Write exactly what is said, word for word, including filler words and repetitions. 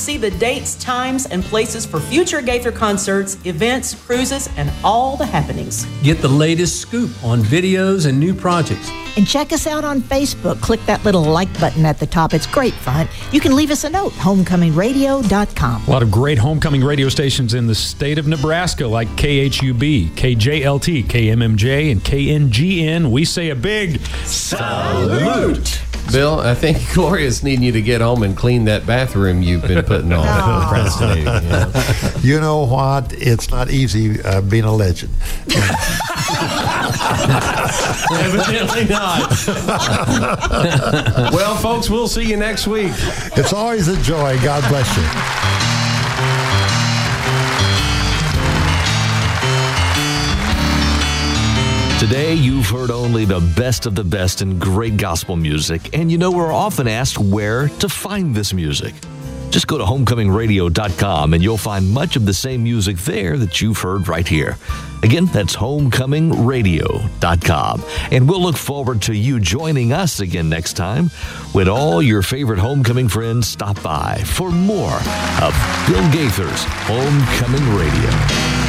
see the dates, times, and places for future Gaither concerts, events, cruises, and all the happenings. Get the latest scoop on videos and new projects. And check us out on Facebook. Click that little like button at the top. It's great fun. You can leave us a note, homecoming radio dot com. A lot of great homecoming radio stations in the state of Nebraska, like K H U B, K J L T, K M M J, and K N G N. We say a big salute. Bill, I think Gloria's needing you to get home and clean that bathroom you've been putting on. Procrastinating. Yeah. You know what? It's not easy uh, being a legend. Evidently not. Well, folks, we'll see you next week. It's always a joy. God bless you. Today, you've heard only the best of the best in great gospel music, and you know we're often asked where to find this music. Just go to homecoming radio dot com and you'll find much of the same music there that you've heard right here. Again, that's homecoming radio dot com. And we'll look forward to you joining us again next time when all your favorite homecoming friends stop by for more of Bill Gaither's Homecoming Radio.